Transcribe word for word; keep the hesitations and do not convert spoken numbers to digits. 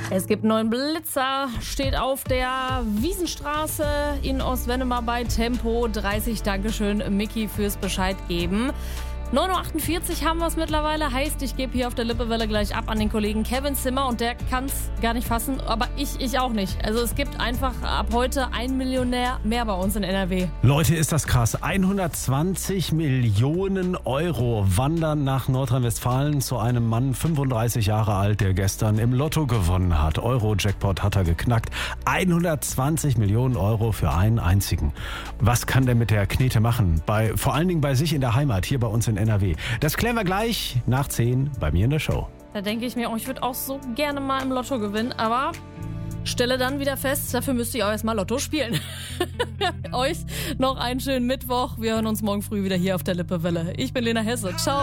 Es gibt einen neuen Blitzer, steht auf der Wiesenstraße in Ostwendemar bei Tempo dreißig. Dankeschön, Micky, fürs Bescheid geben. neun Uhr achtundvierzig haben wir es mittlerweile. Heißt, ich gebe hier auf der Lippewelle gleich ab an den Kollegen Kevin Zimmer und der kann es gar nicht fassen, aber ich, ich auch nicht. Also es gibt einfach ab heute ein Millionär mehr bei uns in N R W. Leute, ist das krass. hundertzwanzig Millionen Euro wandern nach Nordrhein-Westfalen zu einem Mann, fünfunddreißig Jahre alt, der gestern im Lotto gewonnen hat. Euro-Jackpot hat er geknackt. hundertzwanzig Millionen Euro für einen einzigen. Was kann der mit der Knete machen? Bei, vor allen Dingen bei sich in der Heimat, hier bei uns in N R W. Das klären wir gleich nach zehn bei mir in der Show. Da denke ich mir, oh, ich würde auch so gerne mal im Lotto gewinnen, aber stelle dann wieder fest, dafür müsst ihr auch erstmal Lotto spielen. Euch noch einen schönen Mittwoch. Wir hören uns morgen früh wieder hier auf der Lippewelle. Ich bin Lena Hesse. Ciao.